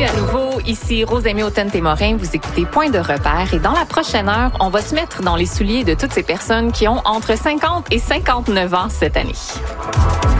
Salut à nouveau, ici Rosemée Automne-Témorin, vous écoutez Point de repère et dans la prochaine heure, on va se mettre dans les souliers de toutes ces personnes qui ont entre 50 et 59 ans cette année.